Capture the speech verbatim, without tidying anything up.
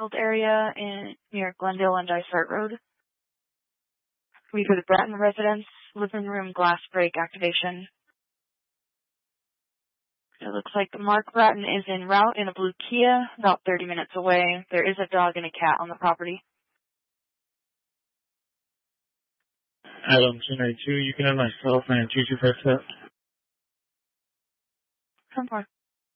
Field area in near Glendale and Dysart Road. We for the Bratton residence, living room glass break activation. It looks like Mark Bratton is en route in a blue Kia, about thirty minutes away. There is a dog and a cat on the property. Adam two ninety-two, you can have my cell phone two two five seven. ten four.